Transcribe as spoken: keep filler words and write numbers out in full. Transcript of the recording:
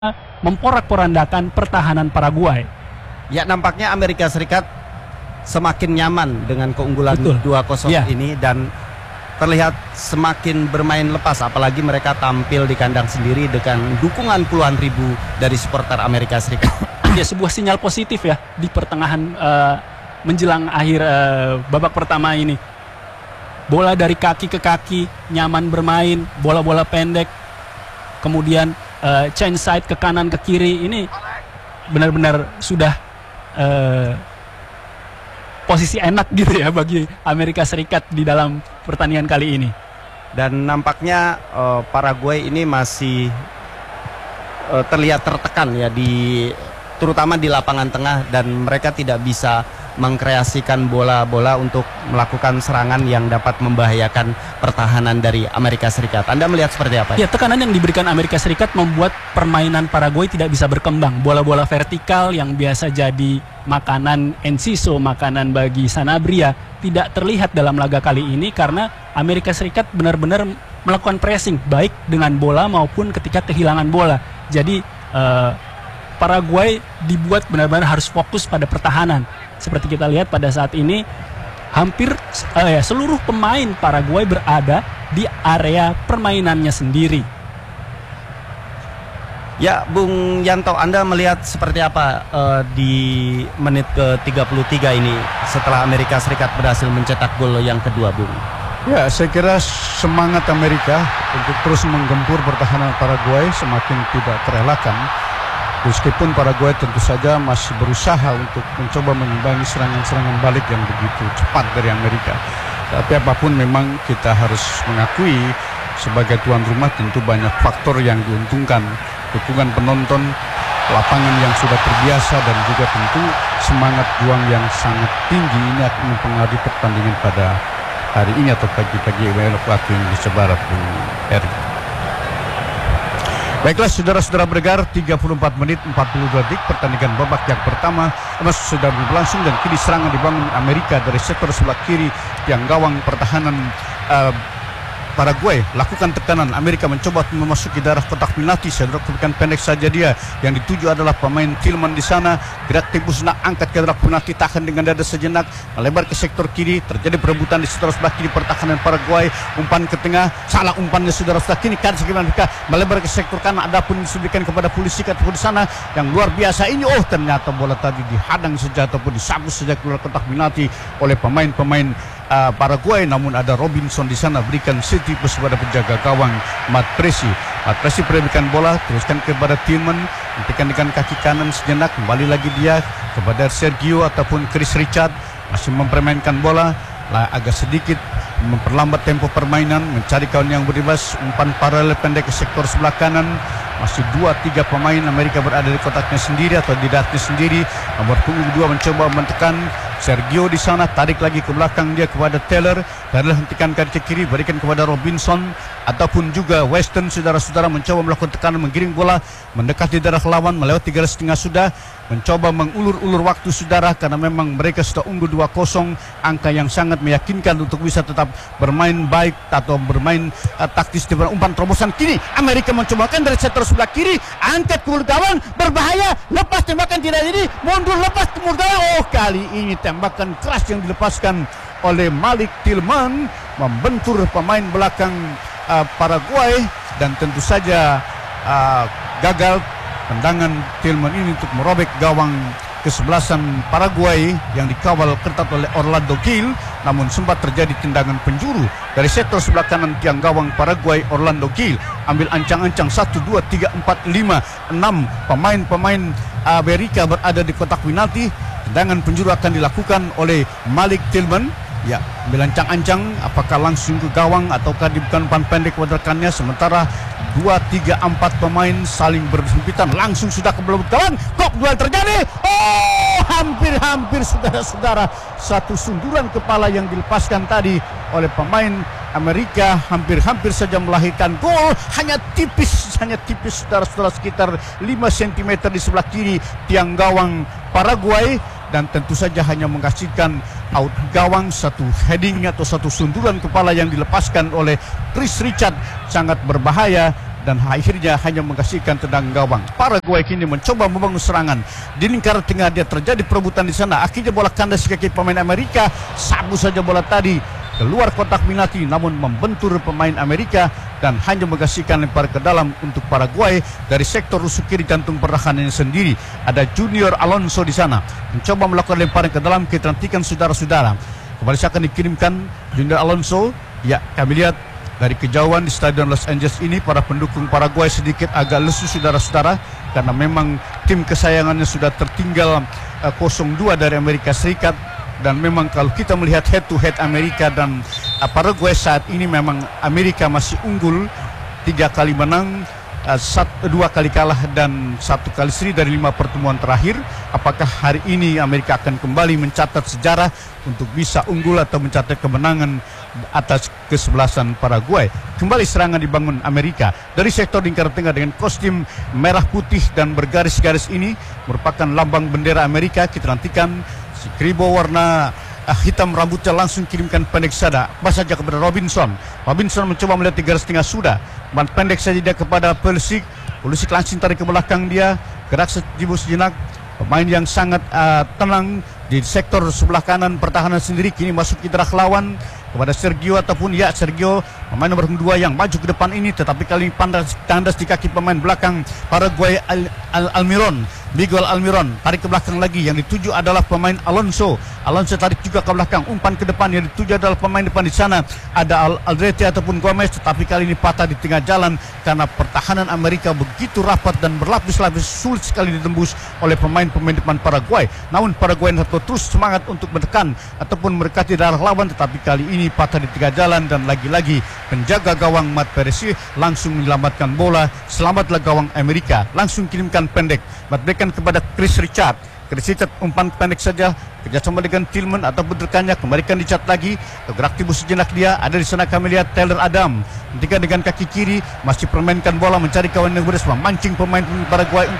memporak-porandakan pertahanan Paraguay. Ya, nampaknya Amerika Serikat semakin nyaman dengan keunggulan dua kosong ya. ini dan terlihat semakin bermain lepas, apalagi mereka tampil di kandang sendiri dengan dukungan puluhan ribu dari supporter Amerika Serikat. Ya, sebuah sinyal positif ya di pertengahan uh, menjelang akhir uh, babak pertama ini. Bola dari kaki ke kaki, nyaman bermain, bola-bola pendek, kemudian uh, change side ke kanan ke kiri, ini benar-benar sudah uh, posisi enak gitu ya bagi Amerika Serikat di dalam pertandingan kali ini. Dan nampaknya uh, Paraguay ini masih uh, terlihat tertekan ya, di terutama di lapangan tengah, dan mereka tidak bisa mengkreasikan bola-bola untuk melakukan serangan yang dapat membahayakan pertahanan dari Amerika Serikat. Anda melihat seperti apa? Ya, tekanan yang diberikan Amerika Serikat membuat permainan Paraguay tidak bisa berkembang. Bola-bola vertikal yang biasa jadi makanan Enciso, makanan bagi Sanabria, tidak terlihat dalam laga kali ini karena Amerika Serikat benar-benar melakukan pressing baik dengan bola maupun ketika kehilangan bola. Jadi uh, Paraguay dibuat benar-benar harus fokus pada pertahanan. Seperti kita lihat pada saat ini, hampir uh, ya, seluruh pemain Paraguay berada di area permainannya sendiri. Ya, Bung Yanto, Anda melihat seperti apa uh, di menit ke tiga puluh tiga ini setelah Amerika Serikat berhasil mencetak gol yang kedua, Bung? Ya, saya kira semangat Amerika untuk terus menggempur pertahanan Paraguay semakin tidak terelakkan. Meskipun Paraguay tentu saja masih berusaha untuk mencoba mengimbangi serangan-serangan balik yang begitu cepat dari Amerika. Tapi apapun memang kita harus mengakui sebagai tuan rumah tentu banyak faktor yang diuntungkan. Dukungan penonton, lapangan yang sudah terbiasa, dan juga tentu semangat juang yang sangat tinggi ini akan mempengaruhi pertandingan pada hari ini atau pagi-pagi waktu Indonesia Barat, Bung Eri. Baiklah, saudara-saudara bergar, tiga puluh empat menit empat puluh dua detik pertandingan babak yang pertama masih sudah berlangsung, dan kini serangan dibangun Amerika dari sektor sebelah kiri tiang gawang pertahanan uh, Paraguay. Lakukan tekanan, Amerika mencoba memasuki daerah kotak penalti. Saya berikan pendek saja dia. Yang dituju adalah pemain Tillman di sana. Gerak tembus nak angkat ke daerah penalti, tahan dengan dada sejenak, melebar ke sektor kiri. Terjadi perebutan di sektor sebelah kiri pertahanan Paraguay. Umpan ke tengah, salah umpannya saudara sebelah kiri. Kan sekitar mereka melebar ke sektor kanan. Adapun disebutkan kepada polisi ataupun di sana yang luar biasa ini. Oh, ternyata bola tadi dihadang saja ataupun disapu saja keluar kotak penalti oleh pemain-pemain Uh, Paraguay. Namun ada Robinson di sana berikan setipus kepada penjaga gawang Mat Presi. Mat Presi berikan bola, teruskan kepada Tillman, hentikan dengan kaki kanan sejenak, kembali lagi dia kepada Sergio ataupun Chris Richard, masih mempermainkan bola, lah agak sedikit memperlambat tempo permainan, mencari kawan yang bebas, umpan paralel pendek ke sektor sebelah kanan. Masih dua tiga pemain Amerika berada di kotaknya sendiri atau di daratnya sendiri. Nomor punggung dua mencoba mentekan Sergio di sana, tarik lagi ke belakang dia kepada Taylor. Taylor hentikan kaki kiri, berikan kepada Robinson ataupun juga Weston. Saudara-saudara mencoba melakukan tekanan, menggiring bola mendekati daerah lawan, melewati garis tengah sudah, mencoba mengulur-ulur waktu saudara, karena memang mereka sudah unggul dua kosong, angka yang sangat meyakinkan untuk bisa tetap bermain baik atau bermain uh, taktis di umpan terobosan. Kini Amerika mencobakan dari sektor sebelah kiri, angkat ke gawang, berbahaya, lepas tembakan tidak jadi, mundur lepas ke gawang. Oh, kali ini tembakan keras yang dilepaskan oleh Malik Tillman membentur pemain belakang uh, Paraguay, dan tentu saja uh, gagal tendangan Tillman ini untuk merobek gawang kesebelasan Paraguay yang dikawal ketat oleh Orlando Gil. Namun sempat terjadi tendangan penjuru dari sektor sebelah kanan tiang gawang Paraguay. Orlando Gil ambil ancang-ancang satu, dua, tiga, empat, lima, enam pemain-pemain Amerika berada di kotak penalti. Tendangan penjuru akan dilakukan oleh Malik Tillman. Ya, ambil ancang-ancang, apakah langsung ke gawang ataukah dibukan umpan pendek kepada rekannya. Sementara dua, tiga, empat pemain saling berhimpitan, langsung sudah ke belakang gawang. Kok duel terjadi? Oh, hampir-hampir saudara-saudara, satu sunduran kepala yang dilepaskan tadi oleh pemain Amerika hampir-hampir saja melahirkan gol. Hanya tipis, hanya tipis saudara-saudara, sekitar lima sentimeter di sebelah kiri tiang gawang Paraguay. Dan tentu saja hanya menghasilkan out gawang, satu heading atau satu sunduran kepala yang dilepaskan oleh Chris Richard, sangat berbahaya dan akhirnya hanya menghasilkan tendang gawang. Paraguay kini mencoba membangun serangan di lingkaran tengah, dia terjadi perebutan di sana. Akhirnya bola kandas di kaki pemain Amerika, sabu saja bola tadi keluar kotak penalti, namun membentur pemain Amerika dan hanya menghasilkan lempar ke dalam untuk Paraguay dari sektor rusuk kiri jantung pertahanannya sendiri. Ada Junior Alonso di sana mencoba melakukan lemparan ke dalam. Kita nantikan saudara-saudara, kembali akan dikirimkan Junior Alonso. Ya, kami lihat dari kejauhan di Stadion Los Angeles ini, para pendukung Paraguay sedikit agak lesu saudara-saudara, karena memang tim kesayangannya sudah tertinggal uh, nol dua dari Amerika Serikat. Dan memang kalau kita melihat head to head Amerika dan uh, Paraguay saat ini, memang Amerika masih unggul, tiga kali menang, uh, satu, dua kali kalah dan satu kali seri dari lima pertemuan terakhir. Apakah hari ini Amerika akan kembali mencatat sejarah untuk bisa unggul atau mencatat kemenangan atas kesebelasan Paraguay? Kembali serangan dibangun Amerika dari sektor lingkaran tengah dengan kostum merah putih dan bergaris-garis ini merupakan lambang bendera Amerika. Kita nantikan si Kribo warna uh, hitam rambutnya langsung kirimkan pendek sada pas saja kepada Robinson. Robinson mencoba melihat di garis tengah sudah, ban pendek saja dia kepada Pulisic. Pulisic langsung tarik ke belakang dia, gerak sejenak sejenak. Pemain yang sangat uh, tenang di sektor sebelah kanan pertahanan sendiri, kini masuk ke arah lawan kepada Sergio ataupun ya Sergio, pemain nomor dua yang maju ke depan ini, tetapi kali ini pandas tandas di kaki pemain belakang Paraguay Al, Al, Almiron. Miguel Almiron tarik ke belakang lagi, yang dituju adalah pemain Alonso. Alonso tarik juga ke belakang, umpan ke depan, yang dituju adalah pemain depan di sana ada Al Aldrete ataupun Gomez, tetapi kali ini patah di tengah jalan karena pertahanan Amerika begitu rapat dan berlapis-lapis, sulit sekali ditembus oleh pemain-pemain depan Paraguay. Namun Paraguay terus semangat untuk menekan ataupun mendekati darah lawan, tetapi kali ini patah di tengah jalan dan lagi-lagi penjaga gawang Matt Perez langsung menyelamatkan bola. Selamatlah gawang Amerika, langsung kirimkan pendek Matt Beckham kepada Chris Richard. Chris Richard umpan pendek saja kerjasama dengan Tillman ataupun rekannya, kembalikan di cat lagi, gerak tibu sejenak dia. Ada di sana kami lihat Taylor Adam ketika dengan kaki kiri masih permainkan bola, mencari kawan yang beres, memancing pemain Paraguay